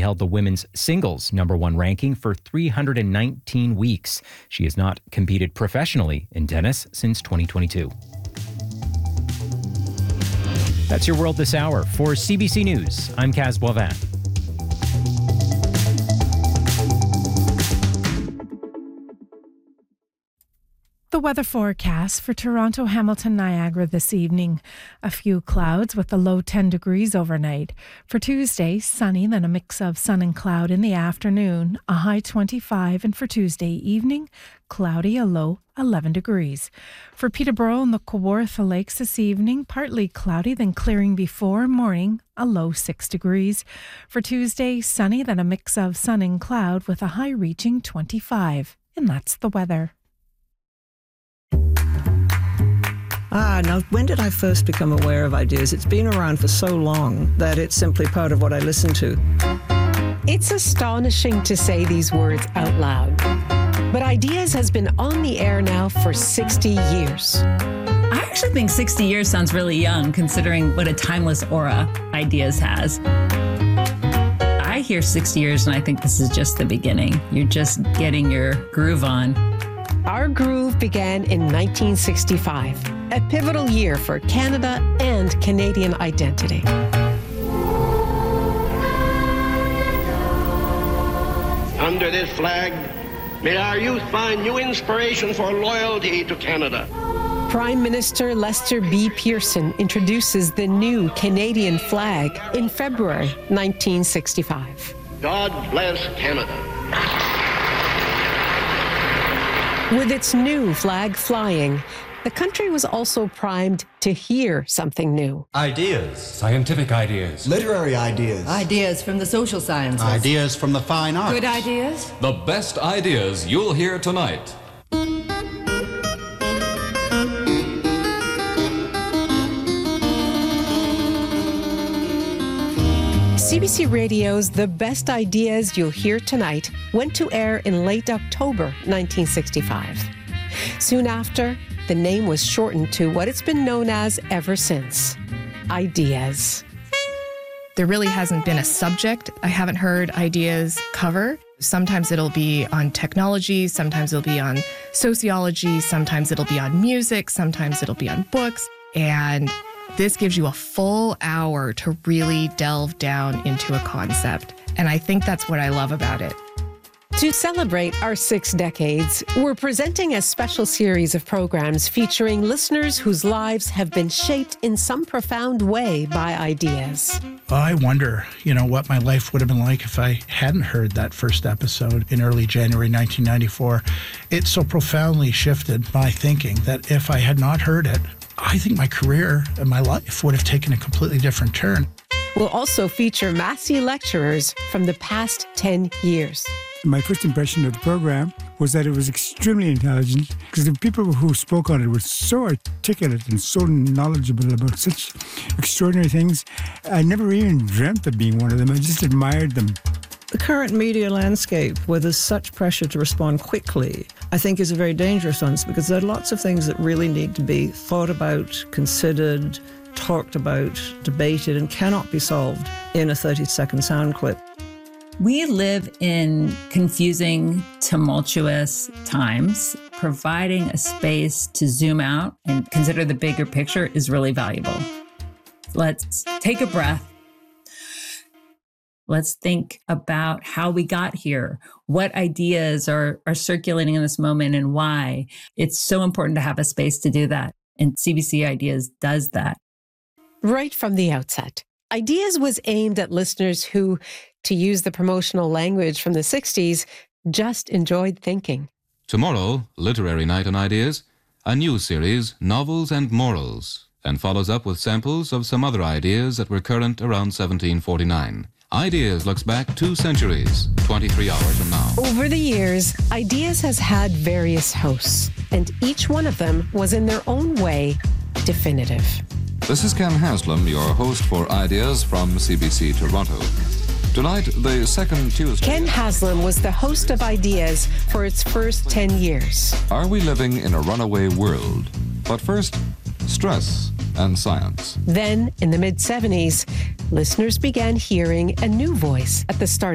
held the women's singles #1 ranking for 319 weeks. She has not competed professionally in tennis since 2022. That's your world this hour. For CBC News, I'm Kaz Boivin. The weather forecast for Toronto, Hamilton, Niagara this evening. A few clouds with a low 10 degrees overnight. For Tuesday, sunny, then a mix of sun and cloud in the afternoon, a high 25. And for Tuesday evening, cloudy, a low 11 degrees. For Peterborough and the Kawartha Lakes this evening, partly cloudy, then clearing before morning, a low 6 degrees. For Tuesday, sunny, then a mix of sun and cloud with a high reaching 25. And that's the weather. Now, when did I first become aware of ideas? It's been around for so long that it's simply part of what I listen to. It's astonishing to say these words out loud. But Ideas has been on the air now for 60 years. I actually think 60 years sounds really young, considering what a timeless aura Ideas has. I hear 60 years and I think this is just the beginning. You're just getting your groove on. Our groove began in 1965, a pivotal year for Canada and Canadian identity. Under this flag, may our youth find new inspiration for loyalty to Canada. Prime Minister Lester B. Pearson introduces the new Canadian flag in February 1965. God bless Canada. With its new flag flying, the country was also primed to hear something new. Ideas. Scientific ideas. Literary ideas. Ideas from the social sciences. Ideas from the fine arts. Good ideas. The best ideas you'll hear tonight. CBC Radio's The Best Ideas You'll Hear Tonight went to air in late October 1965. Soon after, the name was shortened to what it's been known as ever since, Ideas. There really hasn't been a subject I haven't heard Ideas cover. Sometimes it'll be on technology, sometimes it'll be on sociology, sometimes it'll be on music, sometimes it'll be on books, and this gives you a full hour to really delve down into a concept. And I think that's what I love about it. To celebrate our 6 decades, we're presenting a special series of programs featuring listeners whose lives have been shaped in some profound way by ideas. I wonder, what my life would have been like if I hadn't heard that first episode in early January 1994. It so profoundly shifted my thinking that if I had not heard it, I think my career and my life would have taken a completely different turn. We'll also feature Massey lecturers from the past 10 years. My first impression of the program was that it was extremely intelligent because the people who spoke on it were so articulate and so knowledgeable about such extraordinary things. I never even dreamt of being one of them. I just admired them. The current media landscape, where there's such pressure to respond quickly, I think is a very dangerous one because there are lots of things that really need to be thought about, considered, talked about, debated, and cannot be solved in a 30-second sound clip. We live in confusing, tumultuous times. Providing a space to zoom out and consider the bigger picture is really valuable. Let's take a breath. Let's think about how we got here, what ideas are circulating in this moment and why. It's so important to have a space to do that. And CBC Ideas does that. Right from the outset, Ideas was aimed at listeners who, to use the promotional language from the 60s, just enjoyed thinking. Tomorrow, Literary Night on Ideas, a new series, Novels and Morals, and follows up with samples of some other ideas that were current around 1749. Ideas looks back 2 centuries, 23 hours from now. Over the years, Ideas has had various hosts, and each one of them was in their own way definitive. This is Ken Haslam, your host for Ideas from CBC Toronto. Tonight, the second Tuesday. Ken Haslam was the host of Ideas for its first 10 years. Are we living in a runaway world? But first, stress and science. Then, in the mid-70s, listeners began hearing a new voice at the start